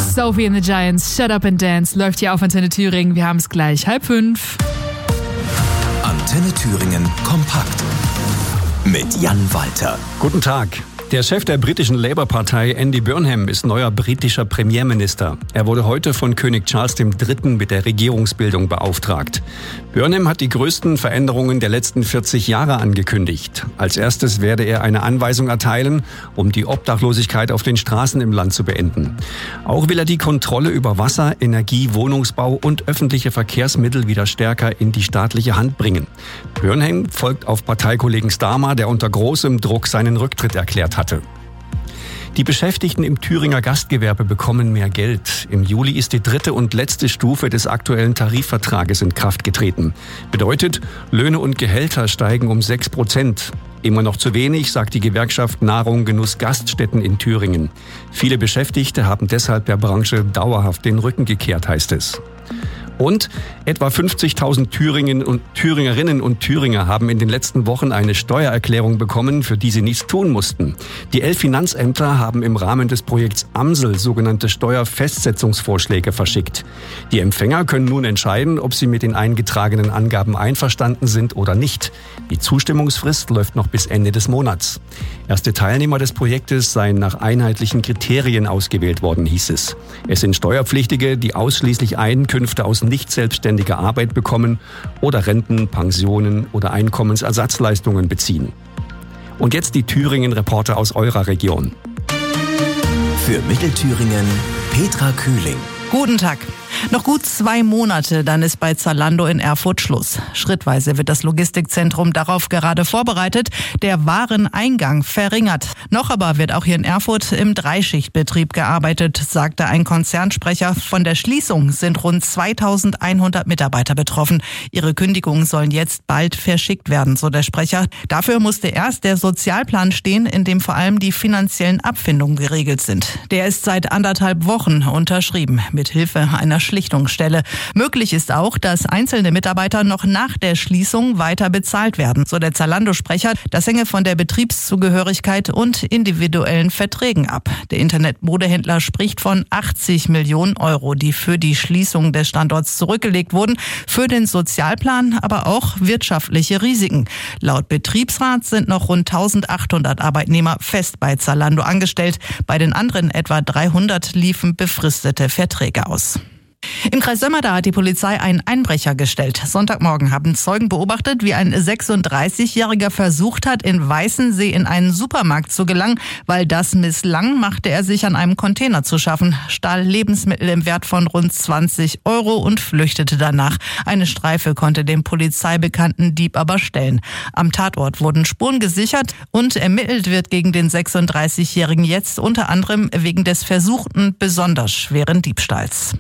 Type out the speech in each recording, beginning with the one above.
Sophie and the Giants, Shut Up and Dance, läuft hier auf Antenne Thüringen. Wir haben es gleich 4:30. Antenne Thüringen kompakt mit Jan Walter. Guten Tag. Der Chef der britischen Labour-Partei, Andy Burnham, ist neuer britischer Premierminister. Er wurde heute von König Charles III. Mit der Regierungsbildung beauftragt. Burnham hat die größten Veränderungen der letzten 40 Jahre angekündigt. Als erstes werde er eine Anweisung erteilen, um die Obdachlosigkeit auf den Straßen im Land zu beenden. Auch will er die Kontrolle über Wasser, Energie, Wohnungsbau und öffentliche Verkehrsmittel wieder stärker in die staatliche Hand bringen. Burnham folgt auf Parteikollegen Starmer, der unter großem Druck seinen Rücktritt erklärt hatte. Die Beschäftigten im Thüringer Gastgewerbe bekommen mehr Geld. Im Juli ist die dritte und letzte Stufe des aktuellen Tarifvertrages in Kraft getreten. Bedeutet, Löhne und Gehälter steigen um 6%. Immer noch zu wenig, sagt die Gewerkschaft Nahrung, Genuss, Gaststätten in Thüringen. Viele Beschäftigte haben deshalb der Branche dauerhaft den Rücken gekehrt, heißt es. Und etwa 50.000 Thüringerinnen und Thüringer haben in den letzten Wochen eine Steuererklärung bekommen, für die sie nichts tun mussten. Die 11 Finanzämter haben im Rahmen des Projekts Amsel sogenannte Steuerfestsetzungsvorschläge verschickt. Die Empfänger können nun entscheiden, ob sie mit den eingetragenen Angaben einverstanden sind oder nicht. Die Zustimmungsfrist läuft noch bis Ende des Monats. Erste Teilnehmer des Projektes seien nach einheitlichen Kriterien ausgewählt worden, hieß es. Es sind Steuerpflichtige, die ausschließlich Einkünfte aus nicht selbstständiger Arbeit bekommen oder Renten, Pensionen oder Einkommensersatzleistungen beziehen. Und jetzt die Thüringen-Reporter aus eurer Region. Für Mittelthüringen Petra Kühling. Guten Tag. Noch gut 2 Monate, dann ist bei Zalando in Erfurt Schluss. Schrittweise wird das Logistikzentrum darauf gerade vorbereitet, der Wareneingang verringert. Noch aber wird auch hier in Erfurt im Dreischichtbetrieb gearbeitet, sagte ein Konzernsprecher. Von der Schließung sind rund 2100 Mitarbeiter betroffen. Ihre Kündigungen sollen jetzt bald verschickt werden, so der Sprecher. Dafür musste erst der Sozialplan stehen, in dem vor allem die finanziellen Abfindungen geregelt sind. Der ist seit 1,5 Wochen unterschrieben, mit Hilfe einer Schlichtungsstelle. Möglich ist auch, dass einzelne Mitarbeiter noch nach der Schließung weiter bezahlt werden, so der Zalando-Sprecher. Das hänge von der Betriebszugehörigkeit und individuellen Verträgen ab. Der Internetmodehändler spricht von 80 Millionen Euro, die für die Schließung des Standorts zurückgelegt wurden, für den Sozialplan, aber auch wirtschaftliche Risiken. Laut Betriebsrat sind noch rund 1800 Arbeitnehmer fest bei Zalando angestellt. Bei den anderen etwa 300 liefen befristete Verträge aus. Im Kreis Sömmerda hat die Polizei einen Einbrecher gestellt. Sonntagmorgen haben Zeugen beobachtet, wie ein 36-Jähriger versucht hat, in Weißensee in einen Supermarkt zu gelangen. Weil das misslang, machte er sich an einem Container zu schaffen, stahl Lebensmittel im Wert von rund 20 Euro und flüchtete danach. Eine Streife konnte den polizeibekannten Dieb aber stellen. Am Tatort wurden Spuren gesichert und ermittelt wird gegen den 36-Jährigen jetzt unter anderem wegen des versuchten besonders schweren Diebstahls.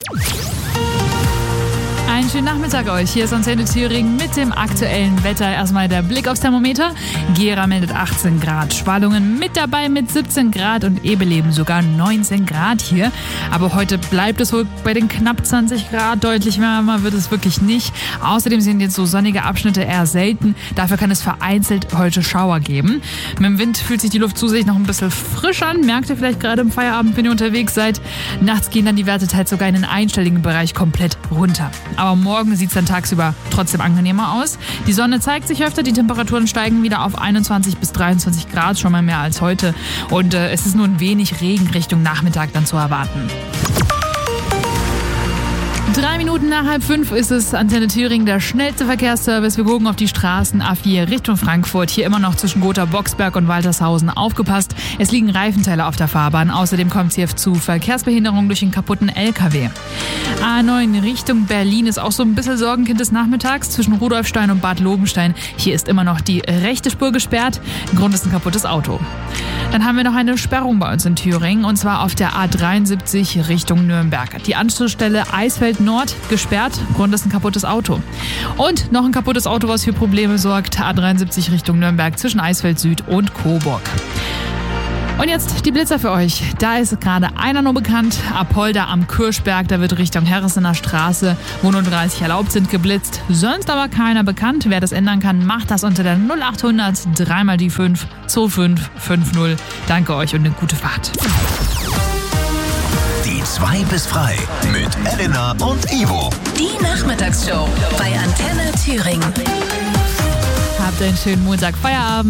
Einen schönen Nachmittag euch. Hier ist Antenne Thüringen mit dem aktuellen Wetter. Erstmal der Blick aufs Thermometer. Gera meldet 18 Grad. Schwalungen mit dabei mit 17 Grad und Ebeleben sogar 19 Grad hier. Aber heute bleibt es wohl bei den knapp 20 Grad. Deutlich wärmer wird es wirklich nicht. Außerdem sind jetzt so sonnige Abschnitte eher selten. Dafür kann es vereinzelt heute Schauer geben. Mit dem Wind fühlt sich die Luft zusätzlich noch ein bisschen frisch an. Merkt ihr vielleicht gerade im Feierabend, wenn ihr unterwegs seid. Nachts gehen dann die Werte teils sogar in den einstelligen Bereich komplett runter. Aber morgen sieht es dann tagsüber trotzdem angenehmer aus. Die Sonne zeigt sich öfter, die Temperaturen steigen wieder auf 21 bis 23 Grad, schon mal mehr als heute. Und es ist nur ein wenig Regen Richtung Nachmittag dann zu erwarten. 3 Minuten nach 4:30 ist es. Antenne Thüringen, der schnellste Verkehrsservice. Wir gucken auf die Straßen A4 Richtung Frankfurt. Hier immer noch zwischen Gotha, Boxberg und Waltershausen. Aufgepasst, es liegen Reifenteile auf der Fahrbahn. Außerdem kommt es hier zu Verkehrsbehinderung durch den kaputten LKW. A9 Richtung Berlin ist auch so ein bisschen Sorgenkind des Nachmittags zwischen Rudolfstein und Bad Lobenstein. Hier ist immer noch die rechte Spur gesperrt. Grund ist ein kaputtes Auto. Dann haben wir noch eine Sperrung bei uns in Thüringen, und zwar auf der A73 Richtung Nürnberg. Die Anschlussstelle Eisfeld Nord gesperrt, Grund ist ein kaputtes Auto. Und noch ein kaputtes Auto, was für Probleme sorgt, A73 Richtung Nürnberg zwischen Eisfeld Süd und Coburg. Und jetzt die Blitzer für euch. Da ist gerade einer nur bekannt. Apolda am Kirschberg, da wird Richtung Herresener Straße, wo nur 30 erlaubt sind, geblitzt. Sonst aber keiner bekannt. Wer das ändern kann, macht das unter der 0800 3 mal die 5 2550. Danke euch und eine gute Fahrt. Die 2 bis frei mit Elena und Ivo. Die Nachmittagsshow bei Antenne Thüringen. Habt einen schönen Montag, Feierabend.